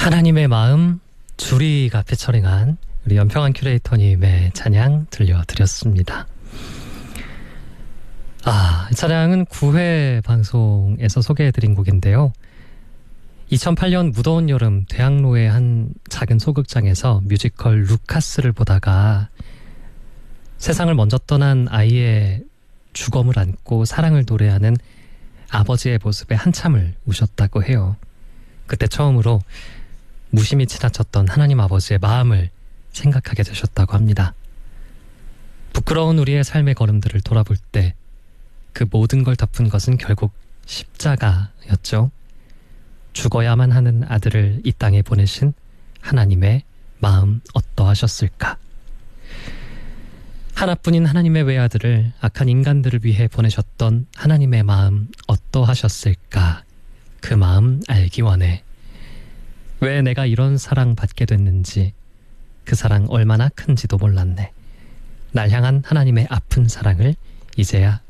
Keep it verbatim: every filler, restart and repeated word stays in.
하나님의 마음, 주리가 피처링한 우리 연평한 큐레이터님의 찬양 들려드렸습니다. 아, 이 찬양은 구 회 방송에서 소개해드린 곡인데요. 이천팔 년 무더운 여름 대학로의 한 작은 소극장에서 뮤지컬 루카스를 보다가 세상을 먼저 떠난 아이의 주검을 안고 사랑을 노래하는 아버지의 모습에 한참을 우셨다고 해요. 그때 처음으로 무심히 지나쳤던 하나님 아버지의 마음을 생각하게 되셨다고 합니다. 부끄러운 우리의 삶의 걸음들을 돌아볼 때 그 모든 걸 덮은 것은 결국 십자가였죠. 죽어야만 하는 아들을 이 땅에 보내신 하나님의 마음 어떠하셨을까? 하나뿐인 하나님의 외아들을 악한 인간들을 위해 보내셨던 하나님의 마음 어떠하셨을까? 그 마음 알기 원해. 왜 내가 이런 사랑 받게 됐는지, 그 사랑 얼마나 큰지도 몰랐네. 날 향한 하나님의 아픈 사랑을 이제야